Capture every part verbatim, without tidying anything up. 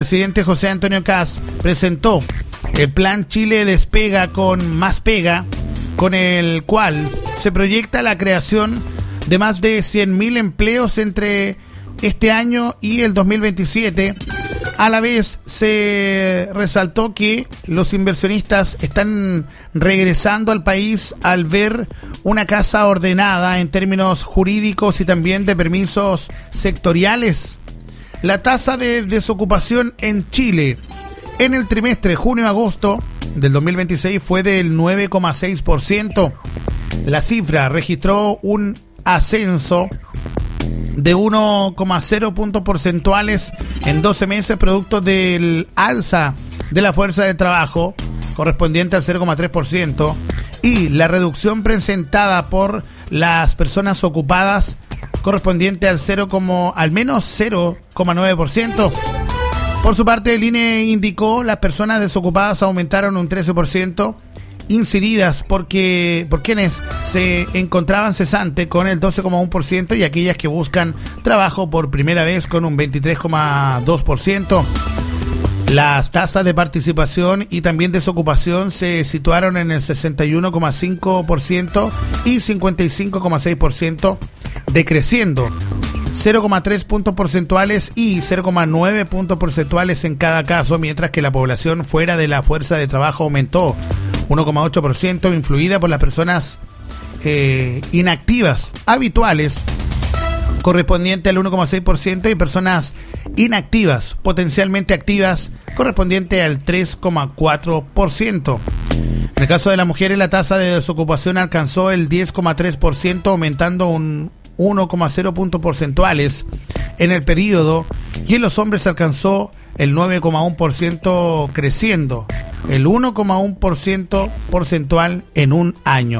presidente José Antonio Kast presentó el Plan Chile Despega con Más Pega, con el cual se proyecta la creación de más de cien mil empleos entre este año y el dos mil veintisiete. A la vez se resaltó que los inversionistas están regresando al país al ver una casa ordenada en términos jurídicos y también de permisos sectoriales. La tasa de desocupación en Chile en el trimestre junio-agosto del dos mil veintiséis fue del nueve coma seis por ciento. La cifra registró un ascenso de uno coma cero puntos porcentuales en doce meses, producto del alza de la fuerza de trabajo correspondiente al cero coma tres por ciento y la reducción presentada por las personas ocupadas correspondiente al cero, al menos cero coma nueve por ciento. Por su parte, el I N E indicó las personas desocupadas aumentaron un trece por ciento, incididas porque por quienes se encontraban cesante con el doce coma uno por ciento y aquellas que buscan trabajo por primera vez con un veintitrés coma dos por ciento. Las tasas de participación y también desocupación se situaron en el sesenta y uno coma cinco por ciento y cincuenta y cinco coma seis por ciento, decreciendo cero coma tres puntos porcentuales y cero coma nueve puntos porcentuales en cada caso, mientras que la población fuera de la fuerza de trabajo aumentó uno coma ocho por ciento, influida por las personas eh, inactivas habituales, correspondiente al uno coma seis por ciento, y personas inactivas potencialmente activas, correspondiente al tres coma cuatro por ciento. En el caso de las mujeres, la tasa de desocupación alcanzó el diez coma tres por ciento, aumentando un uno coma cero puntos porcentuales en el periodo, y en los hombres alcanzó el nueve coma uno por ciento, creciendo el uno coma uno por ciento porcentual en un año.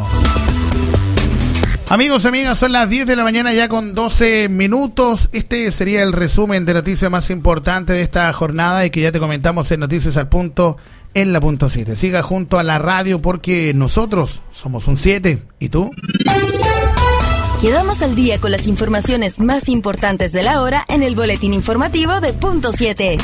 Amigos y amigas, son las diez de la mañana ya con doce minutos. Este sería el resumen de noticias más importante de esta jornada y que ya te comentamos en Noticias al Punto en la punto siete. Siga junto a la radio porque nosotros somos un siete. ¿Y tú? Quedamos al día con las informaciones más importantes de la hora en el boletín informativo de punto siete.